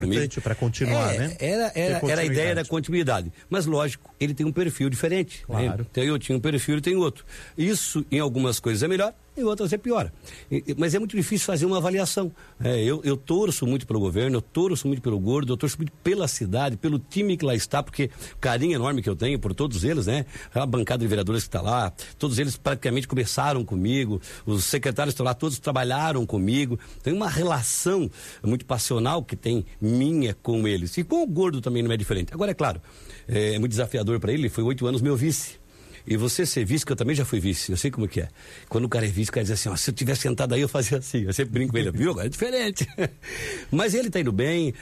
importante para continuar, né? Era a ideia da continuidade. Mas, lógico, ele tem um perfil diferente. Claro. Né? Então, eu tinha um perfil e tem outro. Isso, em algumas coisas, é melhor, em outras é pior. Mas é muito difícil fazer uma avaliação. Eu torço muito pelo governo, eu torço muito pelo Gordo, eu torço muito pela cidade, pelo time que lá está, porque o carinho enorme que eu tenho por todos eles, né? A bancada de vereadores que está lá, todos eles praticamente começaram comigo, os secretários estão lá, todos trabalharam comigo. Tem uma relação muito passional que tem minha com eles. E com o Gordo também não é diferente. Agora, é claro, é muito desafiador para ele, foi 8 anos meu vice. E você ser vice, que eu também já fui vice, eu sei como que é. Quando o cara é vice, o cara diz assim, ó, se eu tivesse sentado aí, eu fazia assim. Eu sempre brinco com ele, viu? Agora é diferente. Mas ele tá indo bem,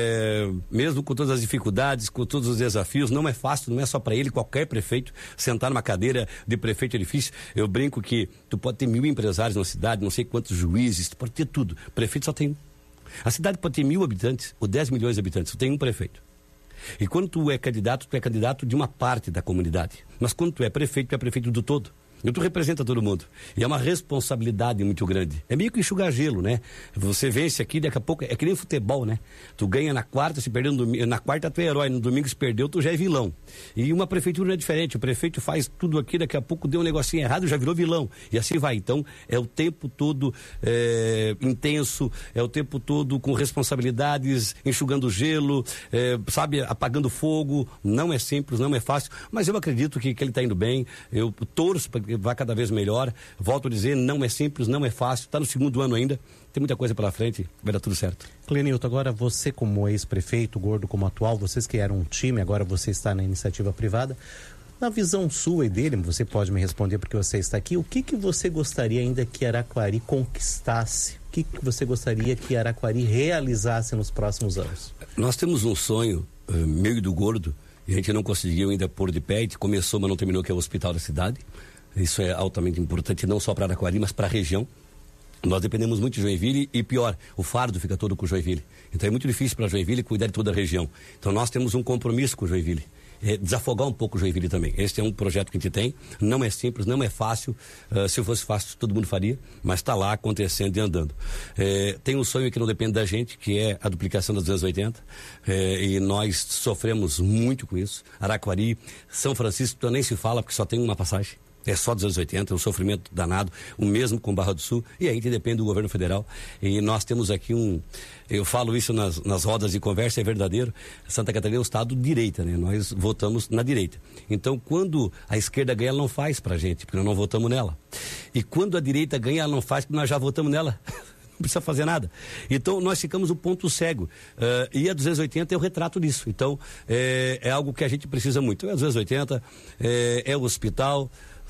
mesmo com todas as dificuldades, com todos os desafios, não é fácil, não é só para ele, qualquer prefeito, sentar numa cadeira de prefeito é difícil. Eu brinco que tu pode ter 1000 empresários na cidade, não sei quantos juízes, tu pode ter tudo. Prefeito só tem um. A cidade pode ter 1000 habitantes, ou 10 milhões de habitantes, só tem um prefeito. E quando tu é candidato de uma parte da comunidade. Mas quando tu é prefeito do todo. E tu representa todo mundo. E é uma responsabilidade muito grande. É meio que enxugar gelo, né? Você vence aqui, daqui a pouco, é que nem futebol, né? Tu ganha na quarta, se perder no domingo, na quarta tu é herói, no domingo se perdeu, tu já é vilão. E uma prefeitura não é diferente, o prefeito faz tudo aqui, daqui a pouco deu um negocinho errado, já virou vilão. E assim vai. Então, é o tempo todo intenso, é o tempo todo com responsabilidades, enxugando gelo, sabe, apagando fogo. Não é simples, não é fácil, mas eu acredito que ele está indo bem, eu torço para que vá cada vez melhor. Volto a dizer, não é simples, não é fácil, está no 2º ano ainda, tem muita coisa pela frente, vai dar tudo certo. Clenilton, agora você como ex-prefeito, Gordo como atual, vocês que eram um time, agora você está na iniciativa privada, na visão sua e dele, você pode me responder porque você está aqui, o que você gostaria ainda que Araquari conquistasse? O que você gostaria que Araquari realizasse nos próximos anos? Nós temos um sonho, meu e do Gordo, e a gente não conseguiu ainda pôr de pé, a gente começou, mas não terminou, que é o hospital da cidade. Isso é altamente importante, não só para Araquari, mas para a região. Nós dependemos muito de Joinville e, pior, o fardo fica todo com Joinville. Então é muito difícil para Joinville cuidar de toda a região. Então nós temos um compromisso com Joinville. Desafogar um pouco Joinville também. Esse é um projeto que a gente tem, não é simples, não é fácil, se fosse fácil todo mundo faria, mas está lá acontecendo e andando. Tem um sonho que não depende da gente, que é a duplicação das 280, e nós sofremos muito com isso. Araquari, São Francisco, nem se fala porque só tem uma passagem. É só 280, é um sofrimento danado, o mesmo com Barra do Sul, e a gente depende do governo federal. E nós temos aqui eu falo isso nas rodas de conversa, é verdadeiro. Santa Catarina é um estado de direita, né? Nós votamos na direita. Então, quando a esquerda ganha, ela não faz pra gente, porque nós não votamos nela. E quando a direita ganha, ela não faz, porque nós já votamos nela. Não precisa fazer nada. Então, nós ficamos o ponto cego. E a 280 é o retrato disso. Então, é algo que a gente precisa muito. É a 280, é o hospital.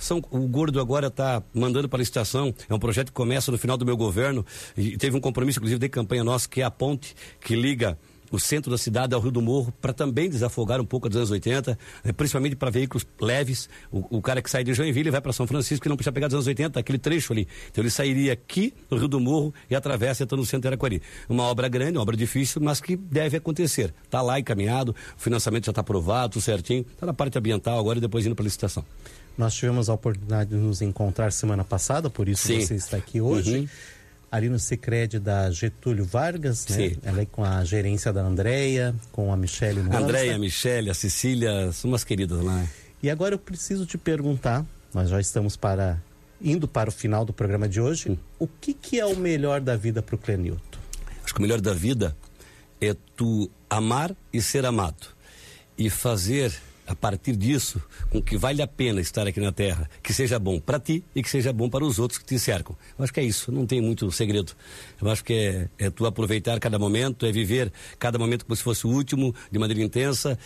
O Gordo agora está mandando para a licitação, é um projeto que começa no final do meu governo, e teve um compromisso, inclusive, de campanha nossa, que é a ponte que liga o centro da cidade ao Rio do Morro, para também desafogar um pouco a 280, principalmente para veículos leves. O cara que sai de Joinville vai para São Francisco e não precisa pegar a 280, aquele trecho ali. Então ele sairia aqui no Rio do Morro e atravessa entrando no centro de Araquari. Uma obra grande, uma obra difícil, mas que deve acontecer. Está lá encaminhado, o financiamento já está aprovado, tudo certinho, está na parte ambiental agora e depois indo para a licitação. Nós tivemos a oportunidade de nos encontrar semana passada, por isso Sim. Você está aqui hoje. Uhum. Ali no Sicredi da Getúlio Vargas, né? Ela é com a gerência da Andréia, com a Michele Nossa. Andréia, a Michele, a Cecília, são umas queridas lá. E agora eu preciso te perguntar, nós já estamos indo para o final do programa de hoje, o que é o melhor da vida para o Clenilton? Acho que o melhor da vida é tu amar e ser amado. E fazer, a partir disso, com que vale a pena estar aqui na Terra, que seja bom para ti e que seja bom para os outros que te cercam. Eu acho que é isso, não tem muito segredo. Eu acho que é tu aproveitar cada momento, é viver cada momento como se fosse o último, de maneira intensa,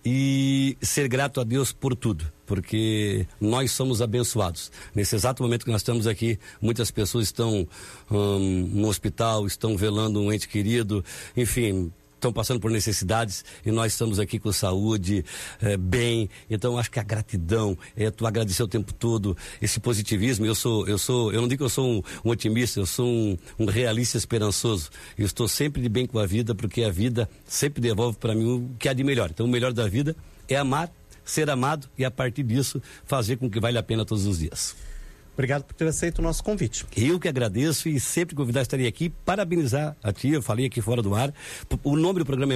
e ser grato a Deus por tudo, porque nós somos abençoados. Nesse exato momento que nós estamos aqui, muitas pessoas estão no hospital, estão velando um ente querido, enfim, estão passando por necessidades, e nós estamos aqui com saúde, bem. Então acho que a gratidão é tu agradecer o tempo todo, esse positivismo. Eu não digo que eu sou um otimista, eu sou um realista esperançoso. Eu estou sempre de bem com a vida, porque a vida sempre devolve para mim o que há de melhor. Então o melhor da vida é amar, ser amado, e a partir disso fazer com que vale a pena todos os dias. Obrigado por ter aceito o nosso convite. Eu que agradeço e sempre convidar estarei aqui, parabenizar a ti, eu falei aqui fora do ar. O nome do programa é